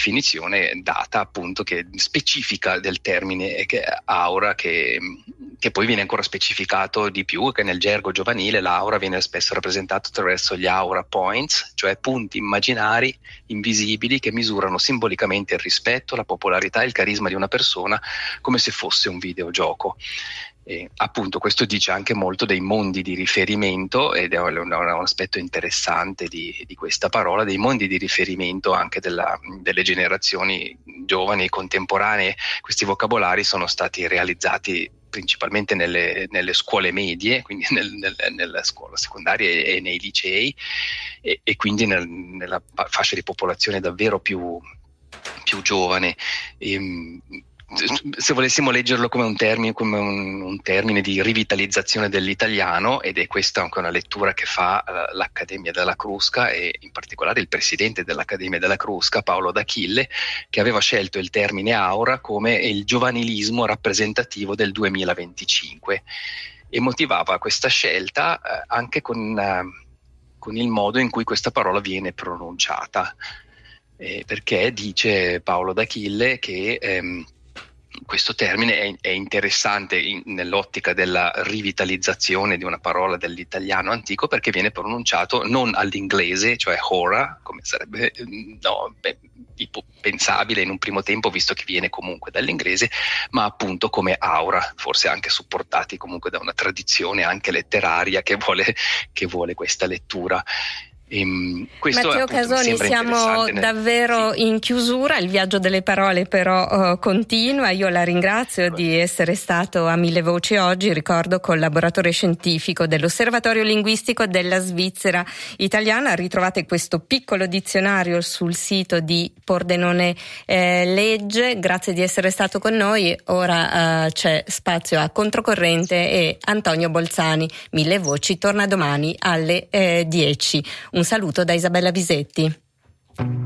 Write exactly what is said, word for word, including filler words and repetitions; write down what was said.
definizione data appunto che specifica del termine che aura, che, che poi viene ancora specificato di più, che nel gergo giovanile l'aura viene spesso rappresentato attraverso gli aura points, cioè punti immaginari invisibili che misurano simbolicamente il rispetto, la popolarità e il carisma di una persona come se fosse un videogioco. E appunto questo dice anche molto dei mondi di riferimento, ed è un, un aspetto interessante di, di questa parola, dei mondi di riferimento anche della, delle generazioni giovani e contemporanee. Questi vocabolari sono stati realizzati principalmente nelle, nelle scuole medie, quindi nel, nel, nella scuola secondaria e, e nei licei, e, e quindi nel, nella fascia di popolazione davvero più, più giovane. E, se volessimo leggerlo come un termine, come un, un termine di rivitalizzazione dell'italiano, ed è questa anche una lettura che fa uh, l'Accademia della Crusca, e in particolare il presidente dell'Accademia della Crusca, Paolo D'Achille, che aveva scelto il termine aura come il giovanilismo rappresentativo del duemilaventicinque, e motivava questa scelta uh, anche con, uh, con il modo in cui questa parola viene pronunciata, eh, perché dice Paolo D'Achille che ehm, questo termine è, è interessante in, nell'ottica della rivitalizzazione di una parola dell'italiano antico, perché viene pronunciato non all'inglese, cioè hora, come sarebbe no, beh, pensabile in un primo tempo, visto che viene comunque dall'inglese, ma appunto come aura, forse anche supportati comunque da una tradizione anche letteraria che vuole, che vuole questa lettura. Ehm, questo Matteo appunto, Casoni, siamo nel... davvero sì. in chiusura, il viaggio delle parole però uh, continua. Io la ringrazio di essere stato a Mille Voci oggi, ricordo collaboratore scientifico dell'Osservatorio Linguistico della Svizzera Italiana. Ritrovate questo piccolo dizionario sul sito di Pordenone eh, Legge. Grazie di essere stato con noi. Ora uh, c'è spazio a Controcorrente e Antonio Bolzani. Mille Voci torna domani alle eh, dieci. Un saluto da Isabella Visetti.